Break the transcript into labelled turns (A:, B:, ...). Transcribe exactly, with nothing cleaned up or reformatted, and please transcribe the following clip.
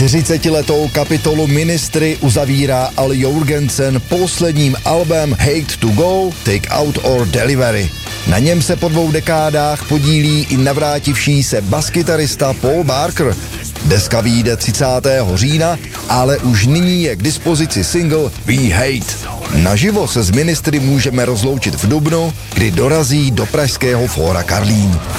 A: čtyřicetiletou kapitolu Ministry uzavírá Al Jourgensen posledním albem Hate to Go, Take Out or Delivery. Na něm se po dvou dekádách podílí i navrátivší se baskytarista Paul Barker. Deska vyjde třicátého října, ale už nyní je k dispozici single We Hate. Naživo se s Ministry můžeme rozloučit v dubnu, kdy dorazí do pražského Fóra Karlín.